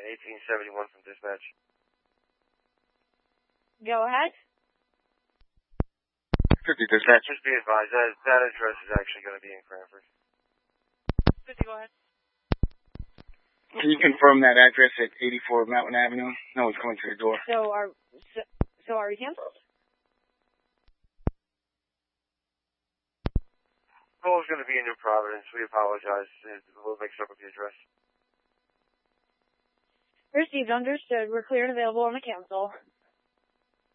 1871 from dispatch. Go ahead. 50 dispatch. Just be advised, that address is actually going to be in Cranford. 50, go ahead. Can you confirm that address at 84 Mountain Avenue? No one's coming to the door. So are we canceled? Call is going to be in New Providence. We apologize. It's a little mixed up with the address. Received, understood. We're clear and available on the cancel.